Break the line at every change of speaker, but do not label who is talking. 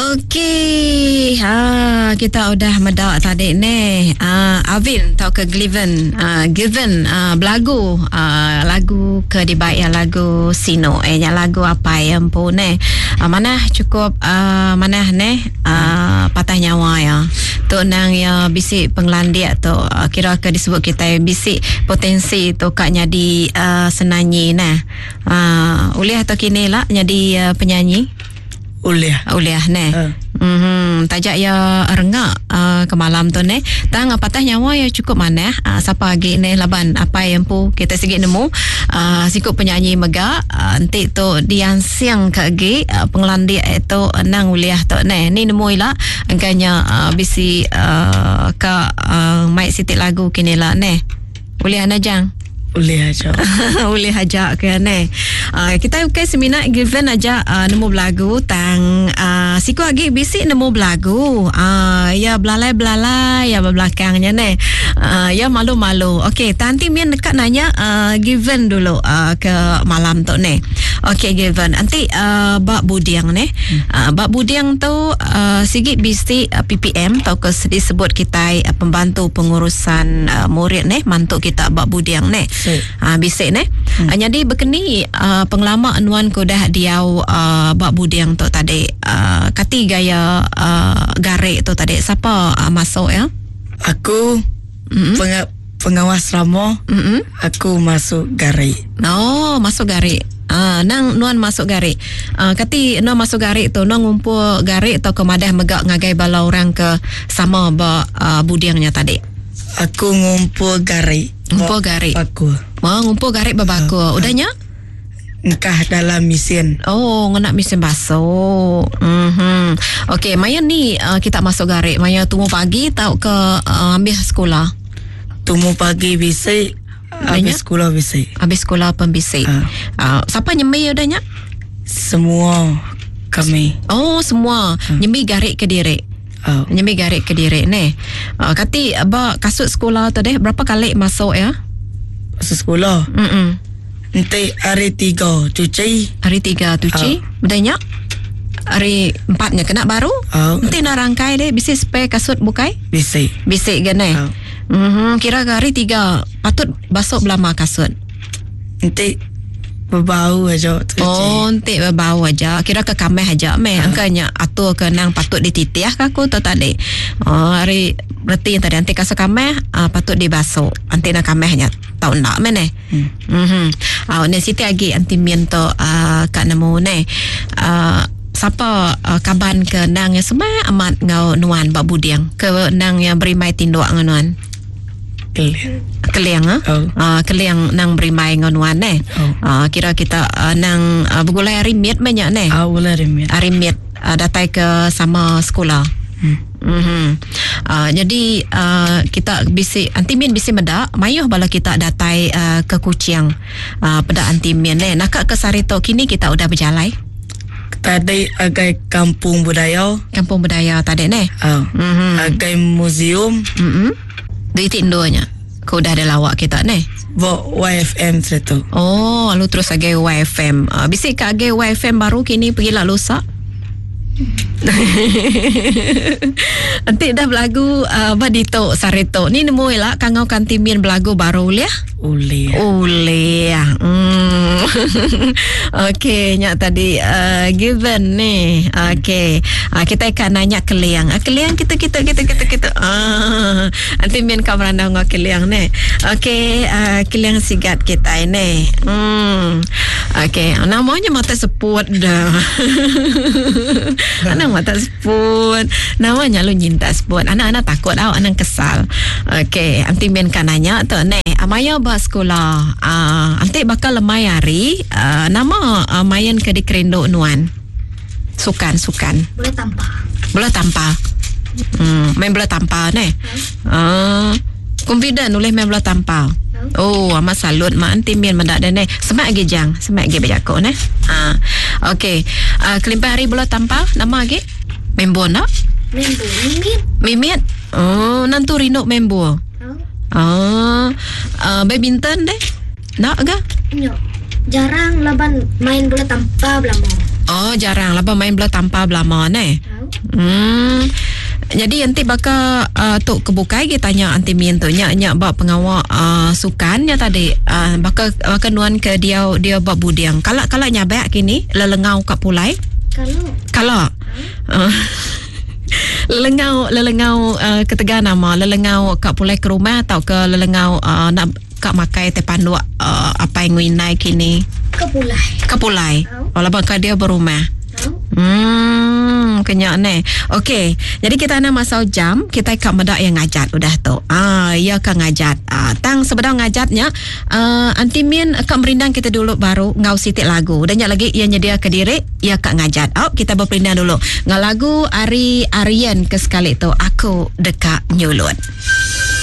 Okey, kita udah medak tadi ni. Avin tau ke Given, belagu, lagu ke dibaik yang lagu Sino, yang lagu apa yang pun ni. Mana cukup mana ni patah nyawa ya. Tu nang ya bisik penglandia tu kira ke disebut kita bisik potensi tu kak jadi senanyi nah. Uliah atau kini lah jadi penyanyi. Uliah ne. Tajak ya rengak ke malam tu ne. Tang patah nyawa ya cukup mana. Siapa lagi ne laban apa yang pu kita segi nemu sikut penyanyi megak nanti tu dian siang ke lagi penglandi itu nang uliah tu ne. Ni nemu ila angkanya bisi ke mai sitik lagu kini lah ne. Uliah najang. Boleh aja ke ne. Kita okay seminar Given aja nemu belagu tang siku lagi bisik nemu belagu ya belalai ya belakangnya ne. Ya malu-malu. Okey, tanti mian dekat nanya Given dulu ke malam tu ne. Okey Given, nanti bak budiang ne. Bak budiang tu sikit bisik PPM tau ke disebut kita pembantu pengurusan murid ne, mantuk kita bak budiang ne. Bisik ne. Jadi berkeni penglama anuan ko dah diau bak budiang tu tadi kati gaya garik tu tadi siapa masuk ya?
Aku pengawas ramo. Aku masuk garik.
Oh, masuk garik. Nang nuan masuk garik. Kati nuan masuk garik tu nuan ngumpul garik atau kemadah megak ngagai bala orang ke sama bak budiangnya tadi.
Aku ngumpul garik.
Ngumpul garik.
Aku.
Ngumpul garik babaku. Udahnya?
Engkah dalam mesin.
Oh, nak mesin basuh. Okey, Maya ni kita masuk garik. Maya tunggu pagi tau ke ambil sekolah.
Tunggu pagi bisik. Habis sekolah bisik.
Habis sekolah pun bisik. Siapa nyemai udahnya?
Semua kami.
Oh, semua. Nyemai garik ke diri. Nyemai garik ke diri ni. Kati abang kasut sekolah tu deh berapa kali masuk ya?
Masuk sekolah. Nanti hari 3 cuci.
Hari 3 cuci. Bedanya? Hari 4-nya kena baru. Nanti nak rangkai deh bisik spare kasut bukai?
Bisik.
Bisik gane. Kira hari 3 patut basuh belama kasut.
Nanti berbau aja cuci.
Oh, nanti berbau aja. Kira ke kameh aja meh. Angkanya atur ke nang patut dititiah ke aku tu tadi. Hari berarti yang tadi nanti kasut kameh patut dibasuh. Nanti nak kamehnya tahu nak mene. Ni siti lagi anti mien tu kat nemu ne. Siapa kaban ke nang yang semai amat ngau nuan bak budiang ke nang yang berimai tinduk nganuan. Keliang keliang nang berimai nganuan ne. Kira kita nang bergulai arimit banyak ne. Arimit datai ke sama sekolah. Jadi kita bisik antimin bisik medak mayuh bala kita datai ke Kuching pada antimin ne. Nak ke Sarito kini kita udah berjalai.
Tadi agai kampung budaya
tadi ne.
Agai museum.
Di tindonya. Kau dah ada lawak kita ne.
YFM tu.
Oh, lalu terus agai YFM. Bisik ke agai YFM baru kini pergi lah lusa. Nanti dah belagu badito Sarito. Ni nemu lah kangau kantimin belagu baru liah. Uliah. Okey, nyak tadi Given ni. Okey. Kita akan nanya keliang. Keliang kita. Nanti min kau merandau ngau keliang ni. Okey, keliang sigat kita ini. Okey, namanya mata seput dah. Anak mata seput. Namanya lu nyinta seput. Anak-anak takut tau, anak kesal. Okey, nanti min kan nanya tu ni. Amaya ba sekolah. Nanti bakal lemai hari nama main ke di kerendok nuan. Sukan. Boleh tampar. Main bola tampar ni. Confident boleh main bola tampar. Oh, amat salut mak anti mian mendak dan ni. Semak lagi jang, semak lagi bejako ni. Okey. Kelimpai hari bola tampar nama lagi? Membo nak? Mimit. Oh, nantu rinuk membo. Badminton deh. Nak ke?
Jarang laban main bola tanpa belama.
Oh, jarang laban main bola tanpa belama ni. Jadi nanti bakal tok kebukai kita tanya anti Min tu nya bab pengawal sukannya tadi bakal nuan ke dia bab budiang. Kalau nyabak kini lelengau kat pulai. Kalau lelengau ketegan nama lelengau kat pulai ke rumah atau ke lelengau nak kak makai te panduak apa yang winai kini ke pulai. Walaupun kak dia berumah. Kenyak ne. Okey. Jadi kita nak masau jam, kita ikat medak yang ngajat udah tu. Ya kan ngajat. Tang sebedang ngajatnya Anti Min akan berindang kita dulu baru ngau sitik lagu. Dan lagi ia nyedia ke diri, ia kak ngajat. Kita berperindang dulu. Ngau lagu Ari Aryan ke sekali tu Aku Dekat Nyulut.